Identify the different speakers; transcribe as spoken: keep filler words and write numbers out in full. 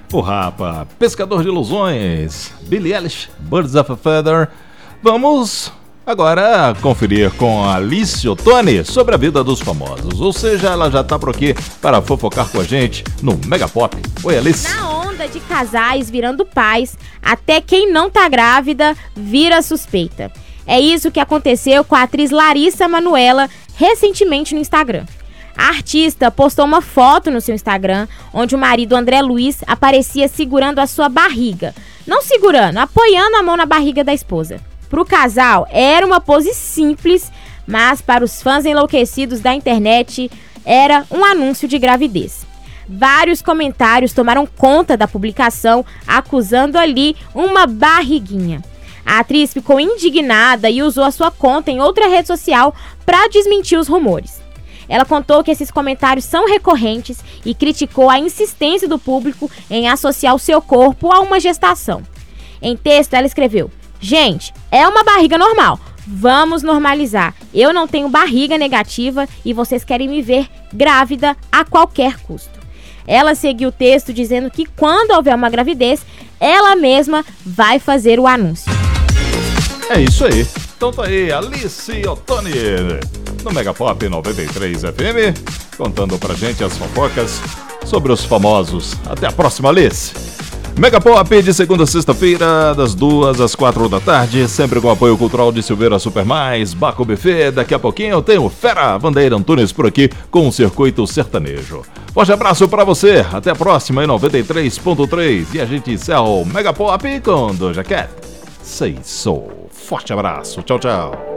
Speaker 1: o Rapa, Pescador de Ilusões, Billie Eilish, Birds of a Feather. Vamos agora conferir com a Alice Ottoni sobre a vida dos famosos. Ou seja, ela já tá por aqui para fofocar com a gente no Mega Pop. Oi, Alice.
Speaker 2: Na onda de casais virando pais, até quem não tá grávida vira suspeita. É isso que aconteceu com a atriz Larissa Manoela recentemente no Instagram. A artista postou uma foto no seu Instagram onde o marido André Luiz aparecia segurando a sua barriga. Não segurando, apoiando a mão na barriga da esposa. Para o casal, era uma pose simples, mas para os fãs enlouquecidos da internet, era um anúncio de gravidez. Vários comentários tomaram conta da publicação, acusando ali uma barriguinha. A atriz ficou indignada e usou a sua conta em outra rede social para desmentir os rumores. Ela contou que esses comentários são recorrentes e criticou a insistência do público em associar o seu corpo a uma gestação. Em texto, ela escreveu: "Gente, é uma barriga normal. Vamos normalizar. Eu não tenho barriga negativa e vocês querem me ver grávida a qualquer custo." Ela seguiu o texto dizendo que quando houver uma gravidez, ela mesma vai fazer o anúncio.
Speaker 1: É isso aí. Então tá aí, Alice Ottoni, no Mega Pop noventa e três F M, contando pra gente as fofocas sobre os famosos. Até a próxima, Alice. Mega Pop de segunda a sexta-feira, das duas às quatro da tarde, sempre com apoio cultural de Silveira Super Mais, Baco Buffet. Daqui a pouquinho tem o Fera Vandeira Antunes por aqui com o Circuito Sertanejo. Forte abraço pra você, até a próxima em noventa e três ponto três. E a gente encerra o Mega Pop com Doja Cat. Sei Sou. Forte abraço, tchau, tchau.